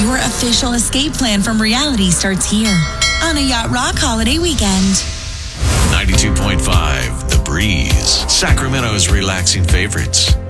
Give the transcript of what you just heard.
Your official escape plan from reality starts here on a Yacht Rock holiday weekend. 92.5 The Breeze, Sacramento's relaxing favorites.